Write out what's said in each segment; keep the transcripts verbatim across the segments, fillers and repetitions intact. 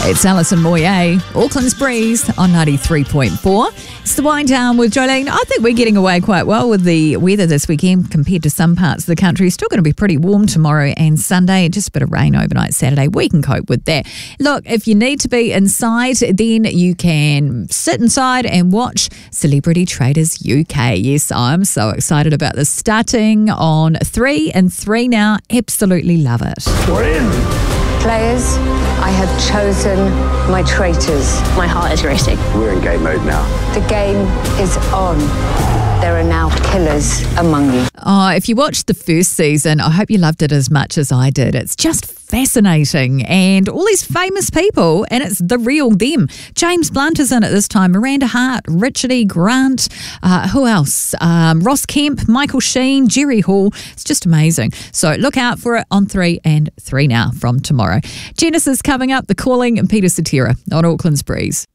It's Alison Moyet, Auckland's Breeze on ninety-three point four. It's the wind down with Jolene. I think we're getting away quite well with the weather this weekend compared to some parts of the country. It's still going to be pretty warm tomorrow and Sunday. Just a bit of rain overnight Saturday. We can cope with that. Look, if you need to be inside, then you can sit inside and watch Celebrity Traders U K. Yes, I'm so excited about this. Starting on three and three now. Absolutely love it. We're in. Players, I have chosen my traitors. My heart is racing. We're in game mode now. The game is on. There are now killers among you. Oh, if you watched the first season, I hope you loved it as much as I did. It's just fascinating. And all these famous people, and it's the real them. James Blunt is in it this time. Miranda Hart, Richard E. Grant. Uh, who else? Um, Ross Kemp, Michael Sheen, Jerry Hall. It's just amazing. So look out for it on three and three now from tomorrow. Genesis coming up, The Calling, and Peter Cetera on Auckland's Breeze.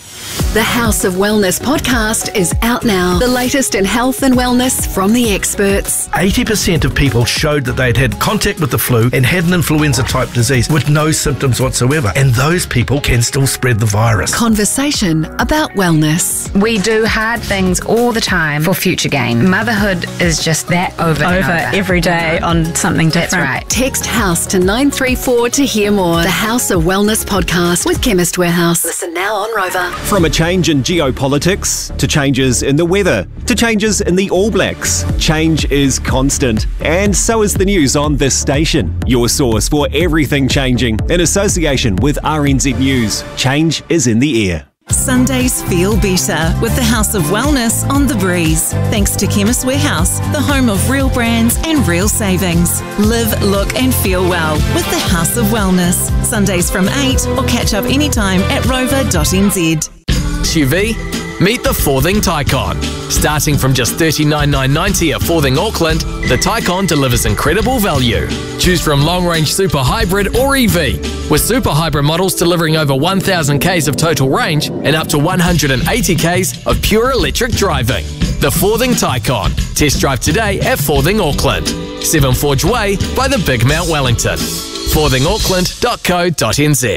The House of Wellness podcast is out now. The latest in health and wellness from the experts. eighty percent of people showed that they'd had contact with the flu and had an influenza-type disease with no symptoms whatsoever. And those people can still spread the virus. Conversation about wellness. We do hard things all the time for future gain. Motherhood is just that over and Over over. every day on something different. That's right. Text HOUSE to nine three four to hear more. The House of Wellness podcast with Chemist Warehouse. Listen now on Rover. From a change in geopolitics, to changes in the weather, to changes in the All Blacks. Change is constant, and so is the news on this station. Your source for everything changing, in association with R N Z News. Change is in the air. Sundays feel better with the House of Wellness on The Breeze. Thanks to Chemist Warehouse, the home of real brands and real savings. Live, look and feel well with the House of Wellness. Sundays from eight or catch up anytime at rover dot n z. S U V? Meet the Forthing Taycan. Starting from just thirty-nine thousand nine hundred ninety at Forthing Auckland, the Taycan delivers incredible value. Choose from long-range Super Hybrid or E V, with Super Hybrid models delivering over one thousand kays of total range and up to one hundred eighty kays of pure electric driving. The Forthing Taycan. Test drive today at Forthing Auckland, Seven Forge Way by the Big Mount Wellington. forthing auckland dot co dot n z.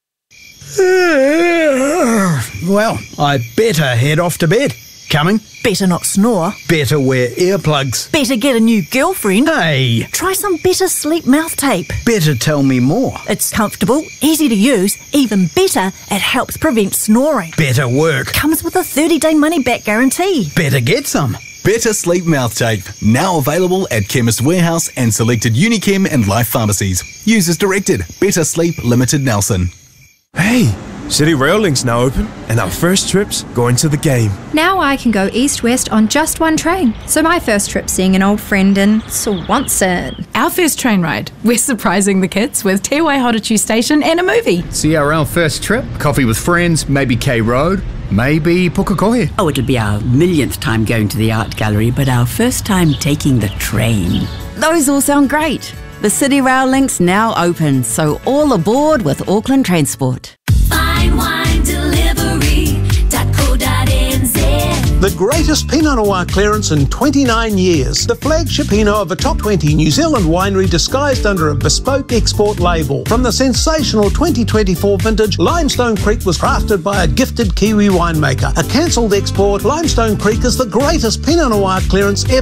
Well, I better head off to bed. Coming? Better not snore. Better wear earplugs. Better get a new girlfriend. Hey! Try some Better Sleep mouth tape. Better tell me more. It's comfortable, easy to use, even better, it helps prevent snoring. Better work. Comes with a thirty-day money-back guarantee. Better get some. Better Sleep Mouth Tape, now available at Chemist Warehouse and selected Unichem and Life pharmacies. Use as directed. Better Sleep Limited Nelson. Hey, City Rail Link's now open, and our first trip's going to the game. Now I can go east-west on just one train. So my first trip seeing an old friend in Swanson. Our first train ride, we're surprising the kids with Te Waihorotu Station and a movie. See our own first trip, coffee with friends, maybe K Road, maybe Pukekohe. Oh, it'll be our millionth time going to the art gallery, but our first time taking the train. Those all sound great. The City Rail Link's now open, so all aboard with Auckland Transport. Fine wine delivery dot co dot n z. The greatest Pinot Noir clearance in twenty-nine years. The flagship Pinot of a top twenty New Zealand winery disguised under a bespoke export label. From the sensational twenty twenty-four vintage, Limestone Creek was crafted by a gifted Kiwi winemaker. A cancelled export, Limestone Creek is the greatest Pinot Noir clearance ever